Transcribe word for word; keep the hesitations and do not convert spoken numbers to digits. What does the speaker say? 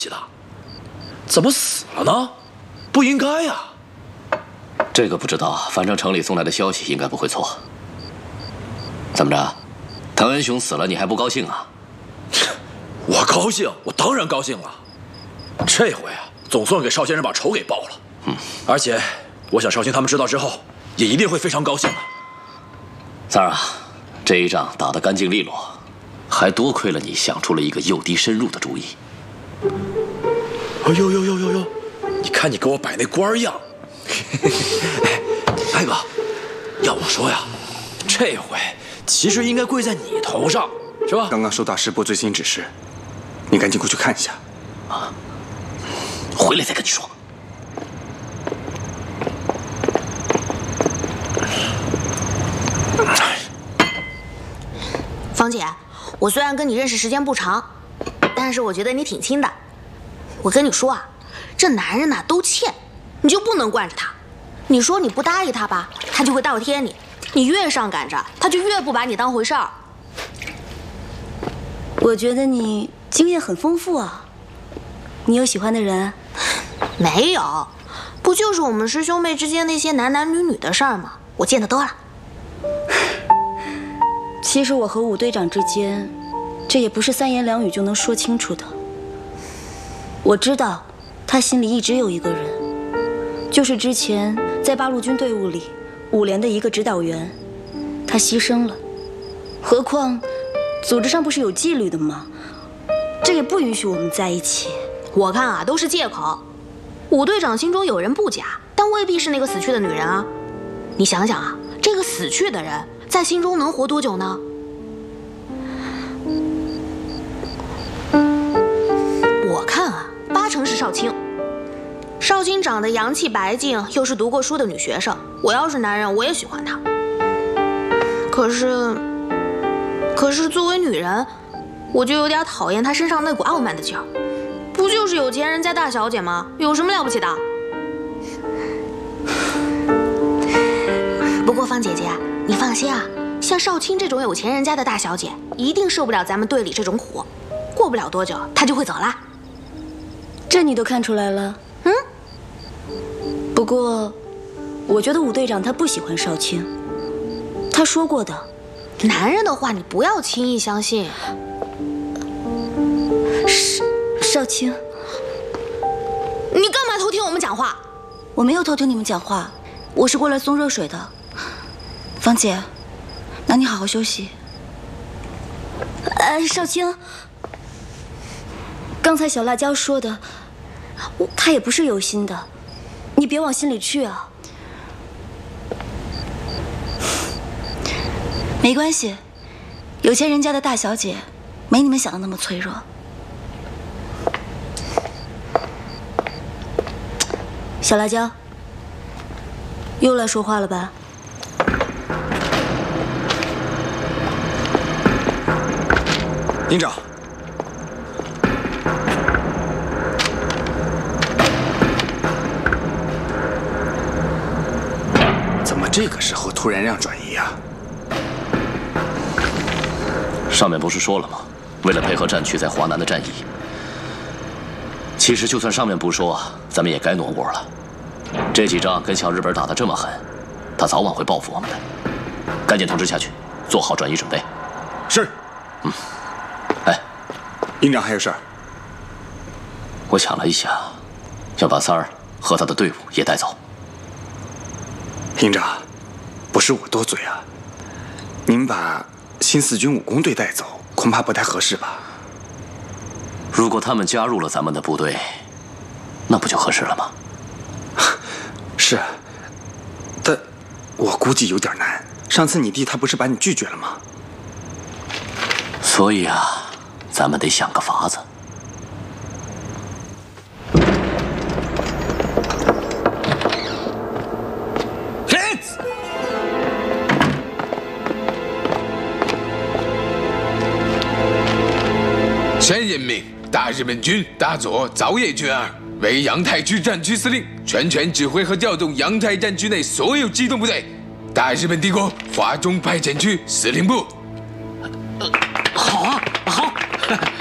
的，怎么死了呢？不应该呀。 这个不知道，反正城里送来的消息应该不会错。怎么着，藤恩雄死了你还不高兴啊？ 我高兴，我当然高兴了。这回啊，总算给邵先生把仇给报了。嗯，而且我想邵青他们知道之后，也一定会非常高兴的。 三儿啊，这一仗打得干净利落，还多亏了你想出了一个诱敌深入的主意。 哎呦呦呦呦呦！你看你给我摆那官样。哎，白哥，要我说呀，这回其实应该跪在你头上，是吧？ 刚刚收到师伯最新指示，你赶紧过去看一下。 啊，回来再跟你说。 芳姐，我虽然跟你认识时间不长，但是我觉得你挺亲的。我跟你说啊，这男人呐都欠，你就不能惯着他。你说你不搭理他吧，他就会倒贴你；你越上赶着，他就越不把你当回事儿。 我觉得你经验很丰富啊。你有喜欢的人？ 没有，不就是我们师兄妹之间那些男男女女的事儿吗？我见得多了。 其实我和武队长之间，这也不是三言两语就能说清楚的。我知道，他心里一直有一个人，就是之前在八路军队伍里，五连的一个指导员，他牺牲了。何况，组织上不是有纪律的吗？这也不允许我们在一起。 我看啊，都是借口。武队长心中有人不假，但未必是那个死去的女人啊。你想想啊，这个死去的人在心中能活多久呢？我看啊，八成是少卿。少卿长得洋气白净，又是读过书的女学生。我要是男人，我也喜欢她。可是，可是作为女人，我就有点讨厌她身上那股傲慢的劲儿。不就是有钱人家大小姐吗？有什么了不起的？不过芳姐姐，你放心啊，像少卿这种有钱人家的大小姐，一定受不了咱们队里这种苦。过不了多久，她就会走了。 这你都看出来了？ 嗯。 不过，我觉得武队长他不喜欢少卿，他说过的。 男人的话你不要轻易相信。 少少卿， 你干嘛偷听我们讲话？ 我没有偷听你们讲话，我是过来送热水的。芳姐，那你好好休息。呃，少卿，刚才小辣椒说的，他也不是有心的，你别往心里去啊。没关系，有钱人家的大小姐，没你们想的那么脆弱。小辣椒，又来说话了吧？ 营长，怎么这个时候突然让转移啊？ 上面不是说了吗？为了配合战区在华南的战役。其实就算上面不说，咱们也该挪窝了。这几仗跟小日本打得这么狠，他早晚会报复我们的。赶紧通知下去，做好转移准备。 是。 嗯。哎， 营长还有事儿。 我想了一下，要把三儿和他的队伍也带走。 营长，不是我多嘴啊，您把新四军武工队带走，恐怕不太合适吧？ 如果他们加入了咱们的部队，那不就合适了吗？ 是，但我估计有点难。上次你弟他不是把你拒绝了吗？ 所以啊，咱们得想个法子。 全任命大日本军大佐早野俊二为阳太区战区司令，全权指挥和调动阳太战区内所有机动部队。大日本帝国华中派遣区司令部。 呃，好啊，好。